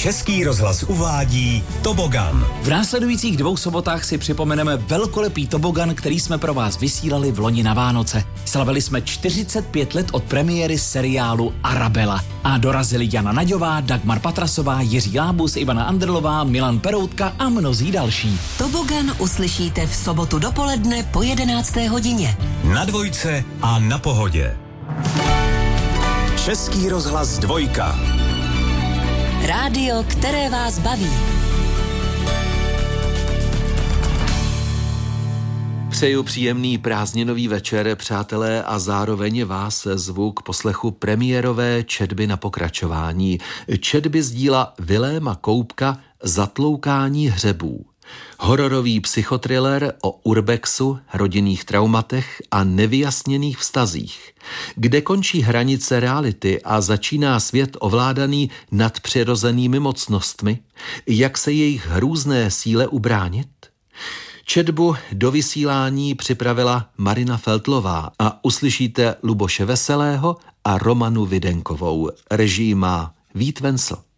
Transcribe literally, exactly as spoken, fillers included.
Český rozhlas uvádí Tobogan. V následujících dvou sobotách si připomeneme velkolepý tobogan, který jsme pro vás vysílali v loni na Vánoce. Slavili jsme čtyřicet pět let od premiéry seriálu Arabela a dorazili Jana Naďová, Dagmar Patrasová, Jiří Lábus, Ivana Andrlová, Milan Peroutka a mnozí další. Tobogan uslyšíte v sobotu dopoledne po jedenácté hodině. Na Dvojce a na Pohodě. Český rozhlas Dvojka. Rádio, které vás baví. Přeju příjemný prázdninový večer, přátelé, a zároveň vás zvu k poslechu premiérové četby na pokračování. Četby z díla Viléma Koubka Zatloukání hřebů. Hororový psychotriller o urbexu, rodinných traumatech a nevyjasněných vztazích, kde končí hranice reality a začíná svět ovládaný nadpřirozenými mocnostmi, jak se jejich hrůzné síle ubránit. Četbu do vysílání připravila Marina Feltlová a uslyšíte Luboše Veselého a Romanu Videnkovou. Režii má Vít Vencel.